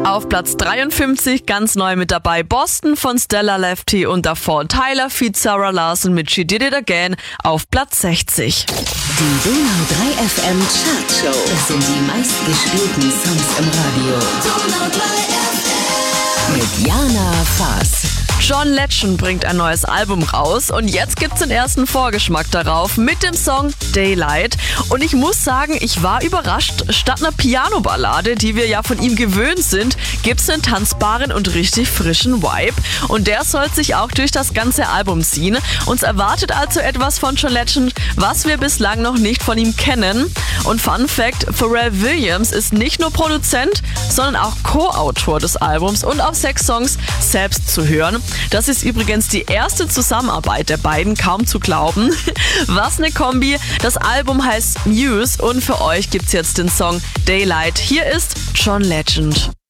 Auf Platz 53 ganz neu mit dabei Boston von Stella Lefty und davor Tyler feat. Sarah Larson mit She Did It Again auf Platz 60. Die Donau 3 FM Chartshow. Das sind die meistgespielten Songs im Radio. Donau 3 FM. Mit Jana Faas. John Legend bringt ein neues Album raus und jetzt gibt's den ersten Vorgeschmack darauf mit dem Song Daylight. Und ich muss sagen, ich war überrascht. Statt einer Piano-Ballade, die wir ja von ihm gewöhnt sind, gibt's einen tanzbaren und richtig frischen Vibe. Und der soll sich auch durch das ganze Album ziehen. Uns erwartet also etwas von John Legend, was wir bislang noch nicht von ihm kennen. Und Fun Fact, Pharrell Williams ist nicht nur Produzent, sondern auch Co-Autor des Albums und auf 6 Songs selbst zu hören. Das ist übrigens die erste Zusammenarbeit der beiden, kaum zu glauben. Was eine Kombi. Das Album heißt Muse und für euch gibt's jetzt den Song Daylight. Hier ist John Legend.